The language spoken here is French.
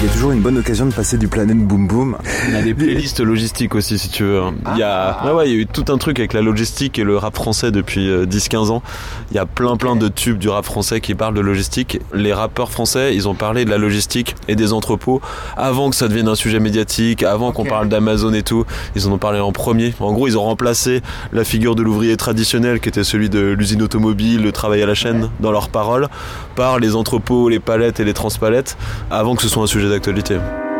Il y a toujours une bonne occasion de passer du Planète Boom Boom. On a des playlists logistiques aussi, si tu veux. Il y a eu tout un truc avec la logistique et le rap français depuis 10-15 ans. Il y a plein de tubes du rap français qui parlent de logistique. Les rappeurs français, ils ont parlé de la logistique et des entrepôts avant que ça devienne un sujet médiatique, avant qu'on parle d'Amazon et tout. Ils en ont parlé en premier. En gros, ils ont remplacé la figure de l'ouvrier traditionnel qui était celui de l'usine automobile, le travail à la chaîne, dans leurs paroles, par les entrepôts, les palettes et les transpalettes, avant que ce soit un sujet d'actualité.